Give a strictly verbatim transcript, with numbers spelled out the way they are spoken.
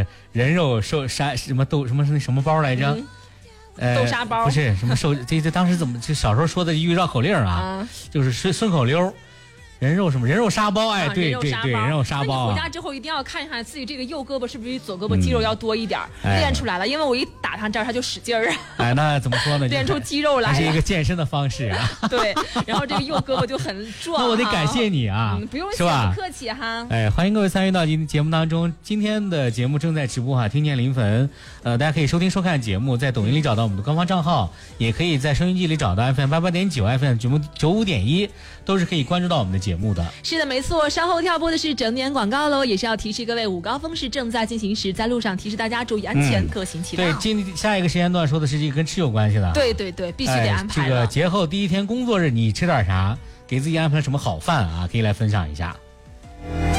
呃人肉瘦沙什么豆什么是那什么包来着？嗯呃，豆沙包不是什么瘦，这这当时怎么就小时候说的一句绕口令啊，啊就是顺顺口溜。人肉什么人肉沙包？哎，对对对，人肉沙包。 你回家之后一定要看一下自己这个右胳膊是不是比左胳膊肌肉要多一点，嗯、练出来了。因为我一打他这儿，他就使劲儿。 哎，那怎么说呢？ 练出肌肉来。 这是一个健身的方式啊。 对，然后这个右胳膊就很壮。 那我得感谢你啊， 嗯、不用谢，不客气哈。 哎，欢迎各位参与到今天节目当中。今天的节目正在直播哈，听见临汾。呃，大家可以收听收看节目，在抖音里找到我们的官方账号，也可以在收音机里找到 F M 八八点九 F M 九九五点一，都是可以关注到我们的节目的。 是的。没错，稍后跳播的是整点广告喽，也是要提示各位，午高峰是正在进行时，在路上提示大家注意安全，各行其道。 对，今下一个时间段说的是这个跟吃有关系的。 对对对，必须得安排、 哎。这个节后第一天工作日，你吃点啥？给自己安排什么好饭啊？可以来分享一下。